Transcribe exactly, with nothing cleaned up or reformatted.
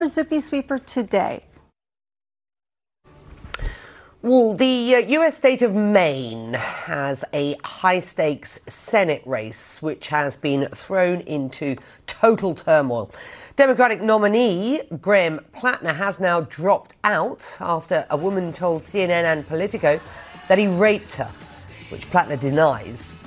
Zippy Sweeper today. Well, the uh, U S state of Maine has a high-stakes Senate race which has been thrown into total turmoil. Democratic nominee Graham Plattner has now dropped out after a woman told C N N and Politico that he raped her, which Plattner denies.